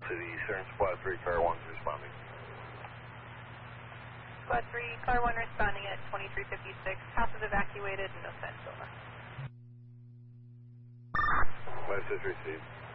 To the Eastern, Squad 3, Car 1's responding. Squad 3, Car 1 responding at 2356. House is evacuated, no sense, over. Message received.